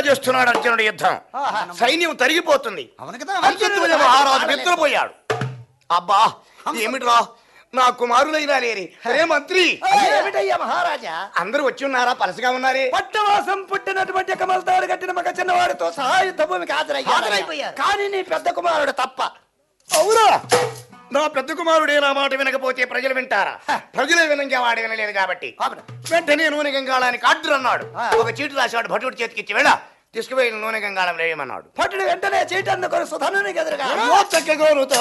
చేస్తున్నాడు అర్జునుడు యుద్ధం. సైన్యం తరిగిపోతుంది. అవును కదా, హంసధ్వజ మహారాజు నిద్రపోయాడు. అబ్బా ఏమిట్రా నా కుమారులైనా లేరి. అరే మంత్రి, ఏమిటయ్యా మహారాజా? అందరూ వచ్చి ఉన్నారా? పలసగా ఉన్నారే. పట్టవాసం పుట్టినటువంటి కమలతాడు కట్టిన మగ చిన్నవాడితో సహా యుద్ధ భూమికి హాజరైపోయారు. కానీ నీ పెద్ద కుమారుడు తప్ప. అవునా? నా పెద్ద కుమారుడే నా మాట వినకపోతే ప్రజలు వింటారా? ప్రజలే వినంగా వాడు వినలేదు కాబట్టి వెంటనే నూనె గంగాళానికి ఆర్డర్ అన్నాడు. ఒక చీటు రాశాడు, భటుడి చేతికి ఇచ్చి వెళ్ళ తీసుకుపోయి నూనె గంగాళం వేయమన్నాడు. భటుడు వెంటనే చీటు అందుకొని సుధనునికి ఎదురుగా చక్కగా